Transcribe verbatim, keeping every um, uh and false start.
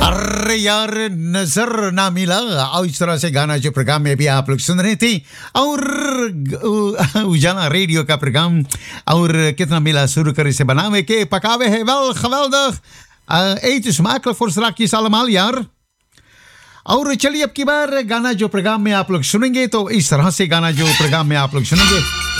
अरे यार नजर ना मिला और इस तरह से गाना जो प्रोग्राम में भी आप लोग सुन रहे थे और उ- उजाला रेडियो का प्रोग्राम और कितना मिला शुरू करे से बनावे के pakawe है wel geweldig uh, eten smakelijk voor strakjes allemaal यार और चलिए अब की बार गाना जो प्रोग्राम में आप लोग सुनेंगे तो इस तरह से गाना जो प्रोग्राम में आप लोग सुनेंगे